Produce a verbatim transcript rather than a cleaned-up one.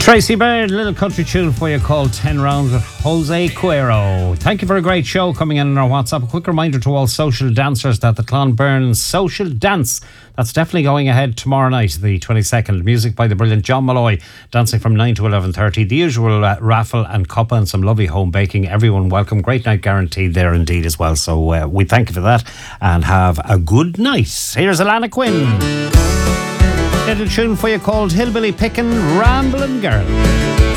Tracy Bird, little country tune for you called ten rounds with Jose Cuero. Thank you for a great show coming in on our WhatsApp. A quick reminder to all social dancers that the Clonberne Social Dance, that's definitely going ahead tomorrow night, the twenty-second. Music by the brilliant John Malloy, dancing from nine to eleven thirty. The usual uh, raffle and cuppa and some lovely home baking. Everyone welcome. Great night guaranteed there indeed as well. So uh, we thank you for that and have a good night. Here's Alana Quinn. Little tune for you called Hillbilly Pickin' Ramblin' Girl.